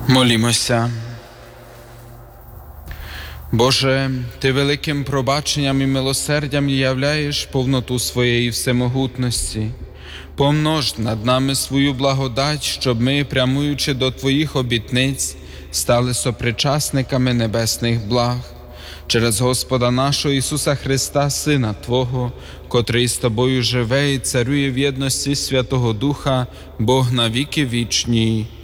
Молімося. Боже, Ти великим пробаченням і милосердям являєш повноту своєї всемогутності. Помнож над нами свою благодать, щоб ми, прямуючи до Твоїх обітниць, стали сопричасниками небесних благ. Через Господа нашого Ісуса Христа, Сина Твого, котрий з Тобою живе і царює в єдності Святого Духа, Бог на віки вічні.